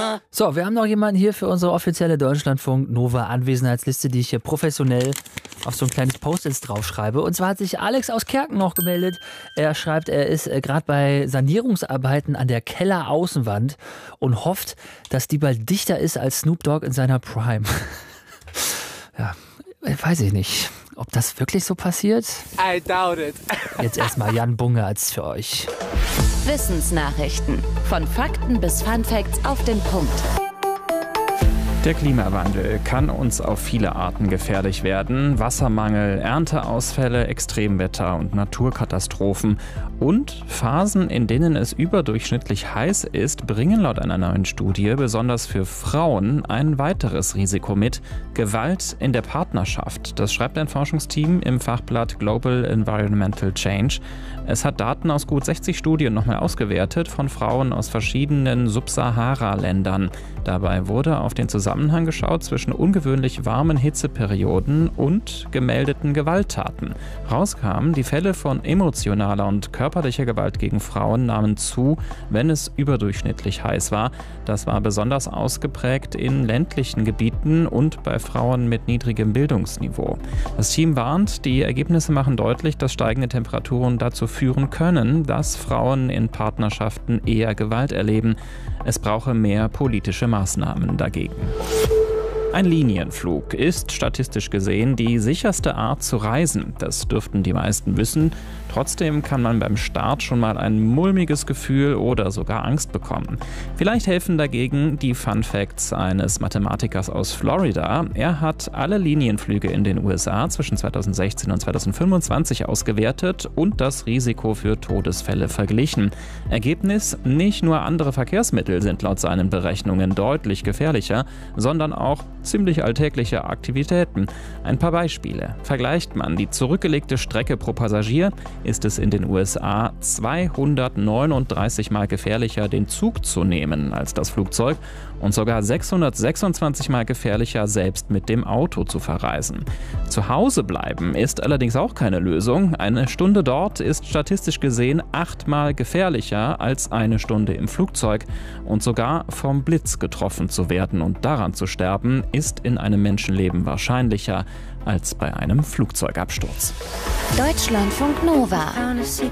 So, wir haben noch jemanden hier für unsere offizielle Deutschlandfunk-Nova-Anwesenheitsliste, die ich hier professionell auf so ein kleines Post-its draufschreibe. Und zwar hat sich Alex aus Kerken noch gemeldet. Er schreibt, er ist gerade bei Sanierungsarbeiten an der Kelleraußenwand und hofft, dass die bald dichter ist als Snoop Dogg in seiner Prime. Ja, weiß ich nicht, ob das wirklich so passiert. I doubt it. Jetzt erstmal Jan Bungertz für euch. Wissensnachrichten. Von Fakten bis Funfacts auf den Punkt. Der Klimawandel kann uns auf viele Arten gefährlich werden. Wassermangel, Ernteausfälle, Extremwetter und Naturkatastrophen. Und Phasen, in denen es überdurchschnittlich heiß ist, bringen laut einer neuen Studie besonders für Frauen ein weiteres Risiko mit: Gewalt in der Partnerschaft. Das schreibt ein Forschungsteam im Fachblatt Global Environmental Change. Es hat Daten aus gut 60 Studien nochmal ausgewertet von Frauen aus verschiedenen Subsahara-Ländern. Dabei wurde auf den Zusammenhang geschaut zwischen ungewöhnlich warmen Hitzeperioden und gemeldeten Gewalttaten. Rauskam, die Fälle von emotionaler und körperlicher Gewalt gegen Frauen nahmen zu, wenn es überdurchschnittlich heiß war. Das war besonders ausgeprägt in ländlichen Gebieten und bei Frauen mit niedrigem Bildungsniveau. Das Team warnt, die Ergebnisse machen deutlich, dass steigende Temperaturen dazu führen können, dass Frauen in Partnerschaften eher Gewalt erleben. Es brauche mehr politische Maßnahmen dagegen. Ein Linienflug ist statistisch gesehen die sicherste Art zu reisen. Das dürften die meisten wissen. Trotzdem kann man beim Start schon mal ein mulmiges Gefühl oder sogar Angst bekommen. Vielleicht helfen dagegen die Fun Facts eines Mathematikers aus Florida. Er hat alle Linienflüge in den USA zwischen 2016 und 2025 ausgewertet und das Risiko für Todesfälle verglichen. Ergebnis: Nicht nur andere Verkehrsmittel sind laut seinen Berechnungen deutlich gefährlicher, sondern auch ziemlich alltägliche Aktivitäten. Ein paar Beispiele. Vergleicht man die zurückgelegte Strecke pro Passagier, ist es in den USA 239 Mal gefährlicher, den Zug zu nehmen als das Flugzeug und sogar 626 Mal gefährlicher, selbst mit dem Auto zu verreisen. Zu Hause bleiben ist allerdings auch keine Lösung. Eine Stunde dort ist statistisch gesehen 8-mal gefährlicher als eine Stunde im Flugzeug. Und sogar vom Blitz getroffen zu werden und daran zu sterben, ist in einem Menschenleben wahrscheinlicher als bei einem Flugzeugabsturz. Deutschlandfunk Nova.